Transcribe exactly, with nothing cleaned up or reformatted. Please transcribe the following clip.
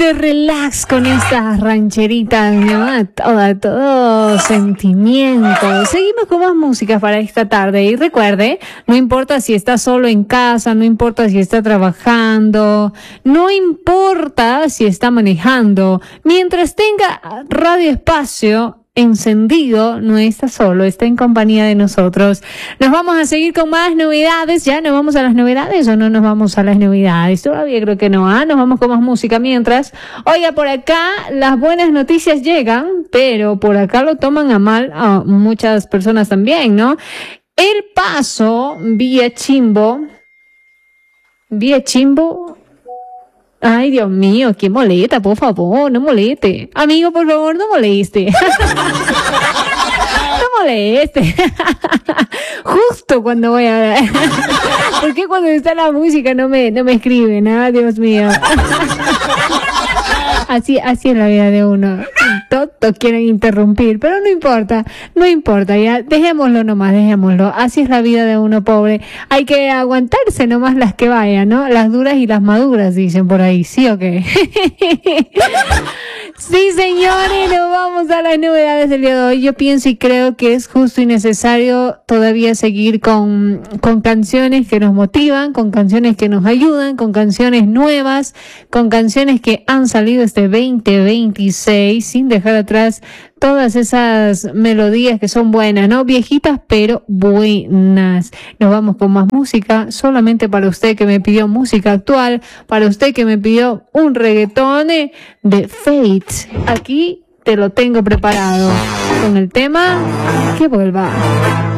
de relax con estas rancheritas, ¿no? Todo, todo sentimiento. Seguimos con más música para esta tarde. Y recuerde, no importa si está solo en casa, no importa si está trabajando, no importa si está manejando. Mientras tenga Radio Espacio encendido, no está solo, está en compañía de nosotros. Nos vamos a seguir con más novedades. ¿Ya nos vamos a las novedades o no nos vamos a las novedades? Todavía creo que no, ¿ah? ¿eh? Nos vamos con más música mientras. Oiga, por acá las buenas noticias llegan, pero por acá lo toman a mal a muchas personas también, ¿no? El paso vía Chimbo, vía Chimbo. Ay, Dios mío, qué molesta, por favor, no moleste. Amigo, por favor, no moleste. No moleste. Justo cuando voy a... ¿Por qué cuando está la música no me, no me escriben? Ah, Dios mío. Así, así es la vida de uno. Todos quieren interrumpir, pero no importa, no importa, ya, dejémoslo nomás, dejémoslo. Así es la vida de uno pobre. Hay que aguantarse nomás las que vayan, ¿no? Las duras y las maduras, dicen por ahí, ¿sí o qué? Sí, señores, nos vamos a las novedades del día de hoy. Yo pienso y creo que es justo y necesario todavía seguir con, con canciones que nos motivan, con canciones que nos ayudan, con canciones nuevas, con canciones que han salido este veinte veintiséis, sin dejar atrás todas esas melodías que son buenas, ¿no? Viejitas, pero buenas. Nos vamos con más música, solamente para usted que me pidió música actual, para usted que me pidió un reggaetón de Fate. Aquí te lo tengo preparado con el tema Que Vuelva.